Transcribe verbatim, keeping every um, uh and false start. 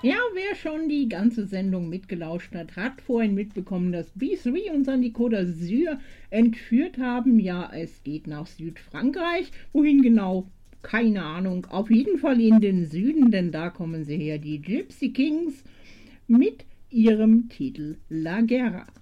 Ja, wer schon die ganze Sendung mitgelauscht hat, hat vorhin mitbekommen, dass B drei uns an die Côte d'Azur entführt haben. Ja, es geht nach Südfrankreich. Wohin genau? Keine Ahnung. Auf jeden Fall in den Süden, denn da kommen sie her, die Gypsy Kings, mit ihrem Titel La Guerra.